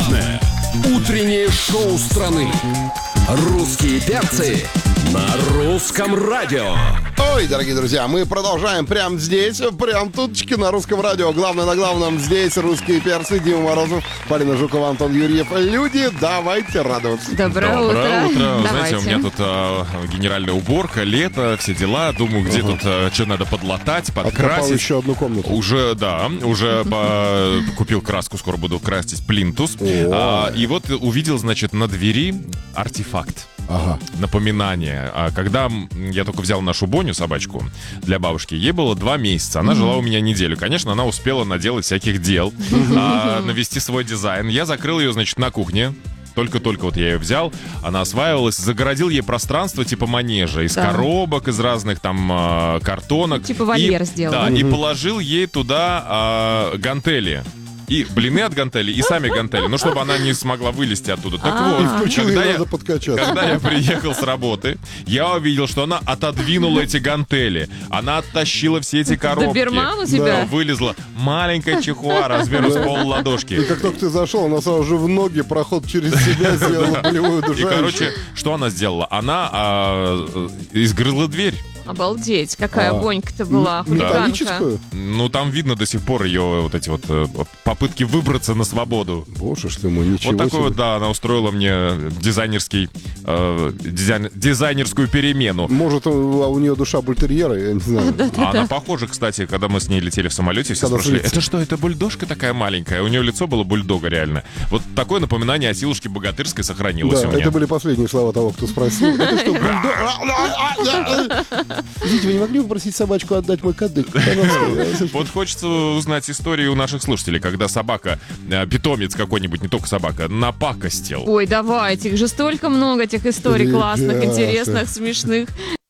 Главное утреннее шоу страны. Русские перцы на русском радио. Ой, дорогие друзья, мы продолжаем прямо здесь, прям туточки на русском радио. Главное на главном здесь русские перцы. Дима Морозов, Полина Жукова, Антон Юрьев. Люди, давайте радоваться. Доброе утро. Знаете, у меня тут генеральная уборка, лето, все дела. Думаю, где тут что надо подлатать, подкрасить. Откопал еще одну комнату. Уже купил краску, скоро буду красить плинтус. И вот увидел, значит, на двери артефакт. Ага. Напоминание. Когда я только взял нашу Боню, собачку, для бабушки, ей было 2 месяца. Она жила у меня неделю. Конечно, она успела наделать всяких дел, навести свой дизайн. Я закрыл ее, значит, на кухне. Только-только вот я ее взял, она осваивалась, загородил ей пространство типа манежа, из коробок, из разных там картонок. Типа вольер сделал. Да, и положил ей туда гантели. И блины от гантели, и сами гантели, ну, чтобы она не смогла вылезти оттуда. Так вот, когда я приехал с работы, я увидел, что она отодвинула эти гантели. Она оттащила все эти коробки. Доберман у тебя? Вылезла маленькая чихуа размером с полладошки. И как только ты зашел, она сразу же в ноги проход через себя сделала болевую душу. И, короче, что она сделала? Она изгрызла дверь. Обалдеть, какая Бонька-то была, металлическую? Ну, там видно до сих пор ее вот эти вот попытки выбраться на свободу. Боже ж ты мой, ничего вот такой себе. вот, да, она устроила мне дизайнерскую перемену. Может, у нее душа бультерьера, я не знаю. Она похожа, кстати, когда мы с ней летели в самолете, все спрашивали, это что, это бульдожка такая маленькая? У нее лицо было бульдога реально. Вот такое напоминание о Силушке Богатырской сохранилось у меня. Это были последние слова того, кто спросил. Это что, бульдог? Извините, вы не могли попросить собачку отдать мой кадык? Вот хочется узнать истории у наших слушателей, когда собака, питомец какой-нибудь, не только собака, напакостил. Ой, давайте, их же столько много, этих историй классных, интересных, смешных.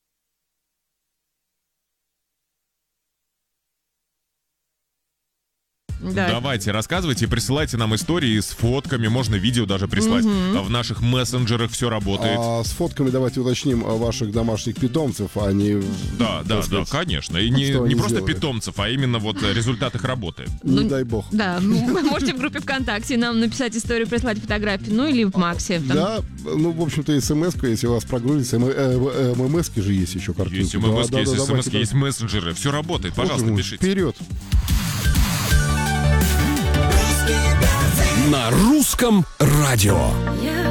Да. Давайте, рассказывайте, присылайте нам истории с фотками, можно видео даже прислать. В наших мессенджерах все работает. С фотками давайте уточним ваших домашних питомцев, а не... Да, конечно. И не просто питомцев, а именно вот результат их работы. Не дай бог. Да, вы можете в группе ВКонтакте нам написать историю, прислать фотографию, ну или в Максе. Да, ну, в общем-то, смс-ка, если у вас прогрузится, ММС-ки же есть еще картинки. Есть ММС-ки, есть смс-ки, есть мессенджеры. Все работает, пожалуйста, пишите. Вперед! На русском радио.